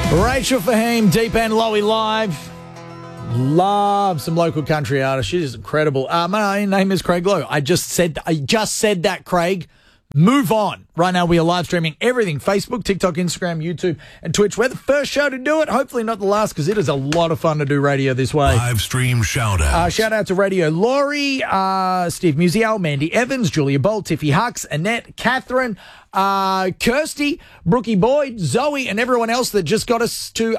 Rachel Fahim, Deep End Lowy Live. Love some local country artists. She is incredible. My name is Craig Lowe. I just said that, Craig. Move on. Right now we are live streaming everything. Facebook, TikTok, Instagram, YouTube, and Twitch. We're the first show to do it. Hopefully not the last, because it is a lot of fun to do radio this way. Live stream shout out. Shout out to Radio Laurie, Steve Musial, Mandy Evans, Julia Bolt, Tiffy Hux, Annette, Catherine, Kirsty, Brookie Boyd, Zoe, and everyone else that just got us to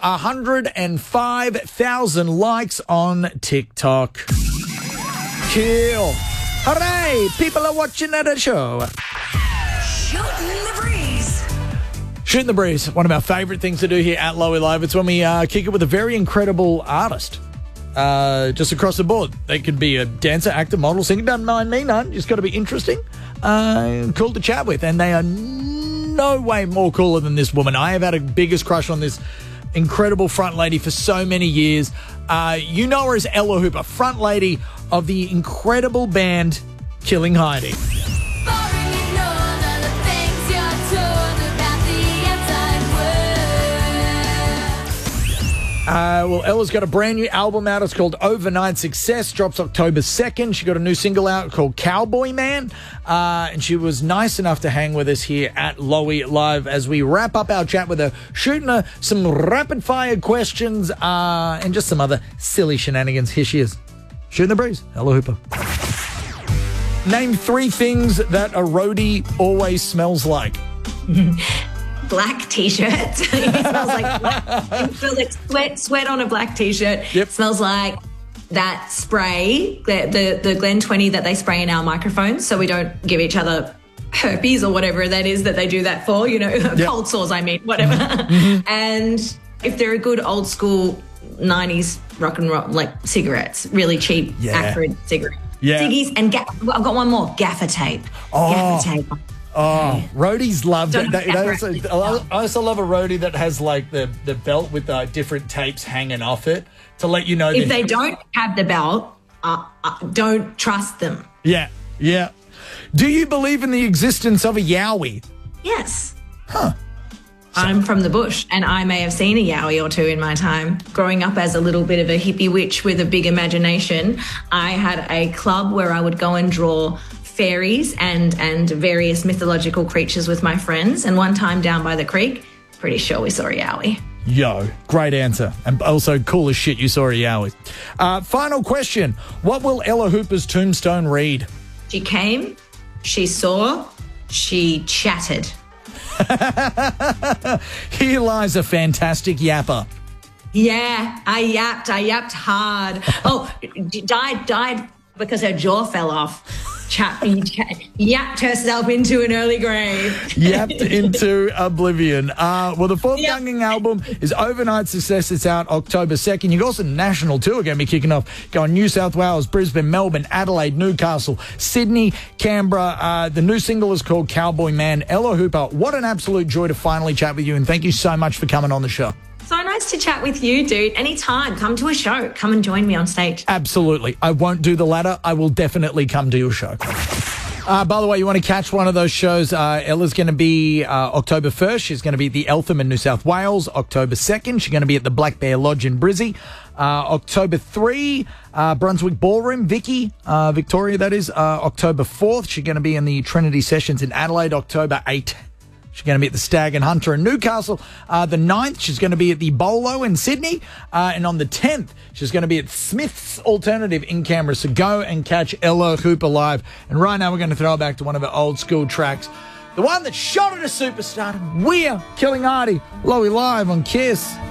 105,000 likes on TikTok. Kill. Hooray! People are watching at a show. Shooting the breeze. Shooting the breeze. One of our favourite things to do here at Lowy Live. It's when we kick it with a very incredible artist. Just across the board. They could be a dancer, actor, model, singer. Doesn't mind me none. Just got to be interesting. Cool to chat with. And they are no way more cooler than this woman. I have had a biggest crush on this incredible front lady for so many years. You know her as Ella Hooper, front lady of the incredible band Killing Heidi. Well, Ella's got a brand new album out. It's called Overnight Success. Drops October 2nd. She got a new single out called Cowboy Man. And she was nice enough to hang with us here at Lowy Live as we wrap up our chat with her, shooting her some rapid-fire questions and just some other silly shenanigans. Here she is. Shooting the breeze. Ella Hooper. Name 3 things that a roadie always smells like. Black t-shirt. It smells like sweat on a black t-shirt. Yep. Smells like that spray, the Glen 20 that they spray in our microphones so we don't give each other herpes or whatever that is that they do that for, Yep. Cold sores, whatever. Mm-hmm. And if they're a good old school 90s rock and roll, like cigarettes, really cheap, Acrid cigarettes. Yeah. Ciggies and I've got one more, gaffer tape. Oh. Gaffer tape. Oh, roadies love Don't that. I also love a roadie that has like the belt with different tapes hanging off it to let you know. If they don't have the belt, don't trust them. Yeah. Do you believe in the existence of a Yowie? Yes. Huh. I'm from the bush, and I may have seen a Yowie or two in my time. Growing up as a little bit of a hippie witch with a big imagination, I had a club where I would go and draw fairies and various mythological creatures with my friends. And one time down by the creek, pretty sure we saw a Yowie. Yo, great answer. And also cool as shit you saw a Yowie. Final question. What will Ella Hooper's tombstone read? She came, she saw, she chatted. Here lies a fantastic yapper. Yeah, I yapped hard. Oh, died because her jaw fell off. Yapped herself into an early grave. Yapped into oblivion. Well, the forthcoming album is Overnight Success. It's out October 2nd. You've got also national tour going to be kicking off. Going New South Wales, Brisbane, Melbourne, Adelaide, Newcastle, Sydney, Canberra. The new single is called Cowboy Man. Ella Hooper, what an absolute joy to finally chat with you, and thank you so much for coming on the show. So nice to chat with you, dude. Anytime, come to a show. Come and join me on stage. Absolutely. I won't do the latter. I will definitely come to your show. By the way, you want to catch one of those shows, Ella's going to be October 1st. She's going to be at the Eltham in New South Wales. October 2nd, she's going to be at the Black Bear Lodge in Brizzy. October 3, Brunswick Ballroom, Victoria, that is. October 4th, she's going to be in the Trinity Sessions in Adelaide. October 8th. She's going to be at the Stag and Hunter in Newcastle. The 9th, she's going to be at the Bolo in Sydney. And on the 10th, she's going to be at Smith's Alternative in Canberra. So go and catch Ella Hooper live. And right now, we're going to throw it back to one of her old school tracks. The one that shot her to superstardom. We're Killing Heidi. Lowy Live on KISS.